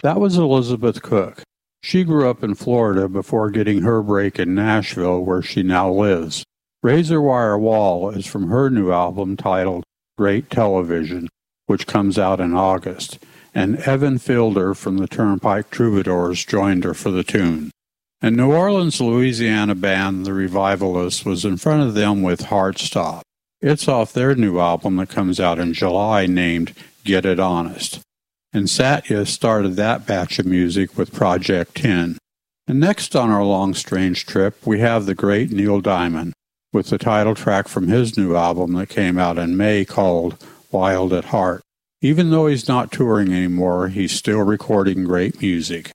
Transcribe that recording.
That was Elizabeth Cook. She grew up in Florida before getting her break in Nashville, where she now lives. Razor Wire Wall is from her new album titled Great Television, which comes out in August, and Evan Fielder from the Turnpike Troubadours joined her for the tune. And New Orleans, Louisiana band The Revivalists was in front of them with Heartstop. It's off their new album that comes out in July named Get It Honest. And Satya started that batch of music with Project 10. And next on our long strange trip, we have the great Neil Diamond, with the title track from his new album that came out in May called Wild at Heart. Even though he's not touring anymore, he's still recording great music.